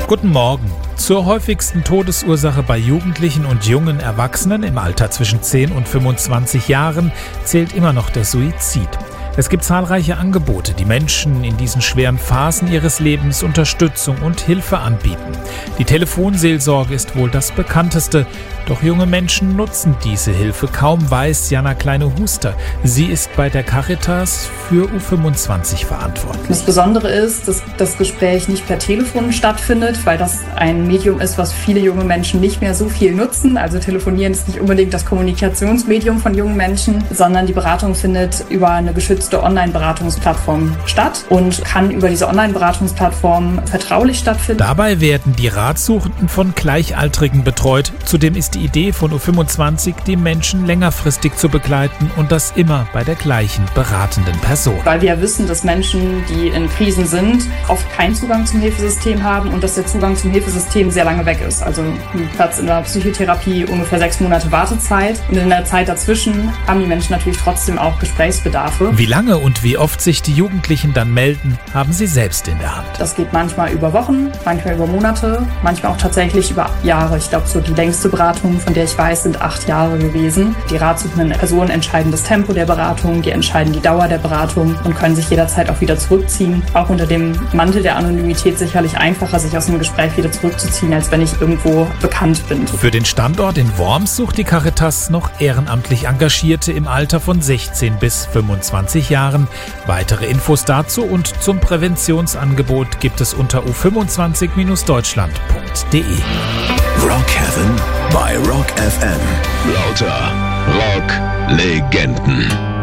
Guten Morgen. Zur häufigsten Todesursache bei Jugendlichen und jungen Erwachsenen im Alter zwischen 10 und 25 Jahren zählt immer noch der Suizid. Es gibt zahlreiche Angebote, die Menschen in diesen schweren Phasen ihres Lebens Unterstützung und Hilfe anbieten. Die Telefonseelsorge ist wohl das bekannteste, doch junge Menschen nutzen diese Hilfe kaum, weiß Jana Kleine-Huster. Sie ist bei der Caritas für U25 verantwortlich. Das Besondere ist, dass das Gespräch nicht per Telefon stattfindet, weil das ein Medium ist, was viele junge Menschen nicht mehr so viel nutzen. Also Telefonieren ist nicht unbedingt das Kommunikationsmedium von jungen Menschen, sondern die Beratung findet über eine geschützte Online-Beratungsplattform statt und kann über diese Online-Beratungsplattform vertraulich stattfinden. Dabei werden die Ratsuchenden von Gleichaltrigen betreut. Zudem ist die Idee von U25, die Menschen längerfristig zu begleiten und das immer bei der gleichen beratenden Person. Weil wir wissen, dass Menschen, die in Krisen sind, oft keinen Zugang zum Hilfesystem haben und dass der Zugang zum Hilfesystem sehr lange weg ist. Also ein Platz in der Psychotherapie, ungefähr 6 Monate Wartezeit. Und in der Zeit dazwischen haben die Menschen natürlich trotzdem auch Gesprächsbedarfe. Wie lange und wie oft sich die Jugendlichen dann melden, haben sie selbst in der Hand. Das geht manchmal über Wochen, manchmal über Monate, manchmal auch tatsächlich über Jahre. Ich glaube, so die längste Beratung, von der ich weiß, sind 8 Jahre gewesen. Die ratsuchenden Personen entscheiden das Tempo der Beratung, die entscheiden die Dauer der Beratung und können sich jederzeit auch wieder zurückziehen. Auch unter dem Mantel der Anonymität sicherlich einfacher, sich aus einem Gespräch wieder zurückzuziehen, als wenn ich irgendwo bekannt bin. Für den Standort in Worms sucht die Caritas noch ehrenamtlich Engagierte im Alter von 16 bis 25 Jahren. Weitere Infos dazu und zum Präventionsangebot gibt es unter u25-deutschland.de. Rock Heaven bei Rock FM. Lauter Rock-Legenden.